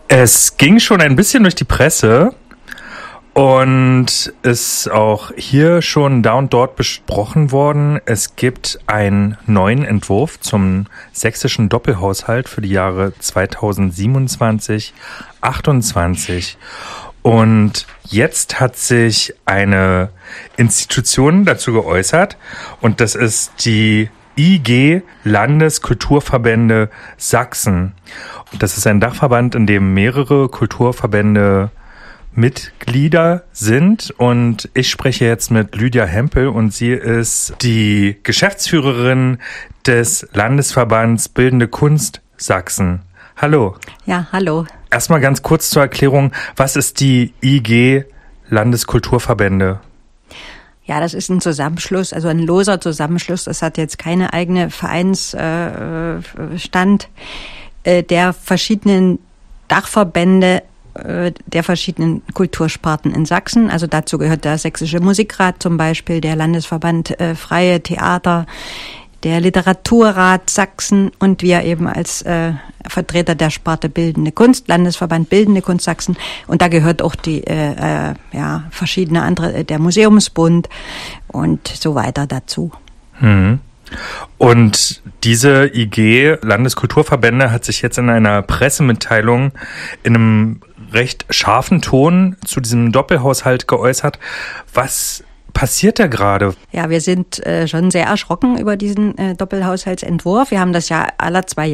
Es ging schon ein bisschen durch die Presse und ist auch hier schon da und dort besprochen worden. Es gibt einen neuen Entwurf zum sächsischen Doppelhaushalt für die Jahre 2027, 28. Und jetzt hat sich eine Institution dazu geäußert und das ist die IG Landeskulturverbände Sachsen. Das ist ein Dachverband, in dem mehrere Kulturverbände Mitglieder sind, und ich spreche jetzt mit Lydia Hempel und sie ist die Geschäftsführerin des Landesverbands Bildende Kunst Sachsen. Hallo. Ja, hallo. Erstmal ganz kurz zur Erklärung, was ist die IG Landeskulturverbände? Ja, das ist ein Zusammenschluss, also ein loser Zusammenschluss. Das hat jetzt keine eigene Vereinsstand der verschiedenen Dachverbände der verschiedenen Kultursparten in Sachsen. Also dazu gehört der Sächsische Musikrat zum Beispiel, der Landesverband Freie Theater, der Literaturrat Sachsen und wir eben als Vertreter der Sparte Bildende Kunst, Landesverband Bildende Kunst Sachsen. Und da gehört auch die verschiedene andere, der Museumsbund und so weiter dazu. Und diese IG Landeskulturverbände hat sich jetzt in einer Pressemitteilung in einem recht scharfen Ton zu diesem Doppelhaushalt geäußert. Was passiert da gerade? Ja, wir sind schon sehr erschrocken über diesen Doppelhaushaltsentwurf. Wir haben das ja alle 2